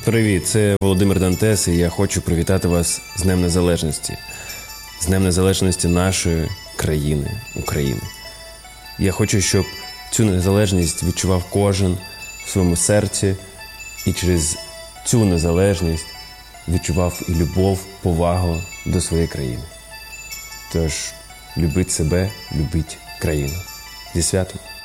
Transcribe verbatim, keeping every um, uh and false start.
Привіт, це Володимир Дантес, і я хочу привітати вас з Днем Незалежності. З Днем Незалежності нашої країни, України. Я хочу, щоб цю незалежність відчував кожен в своєму серці, і через цю незалежність відчував і любов, повагу до своєї країни. Тож, любіть себе, любіть країну. Зі святом!